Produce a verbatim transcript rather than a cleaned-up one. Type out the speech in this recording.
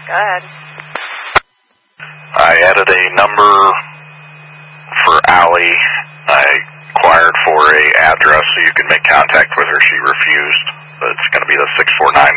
Go ahead. I added a number for Allie. I inquired for a address so you can make contact with her. She refused, but it's going to be the six four nine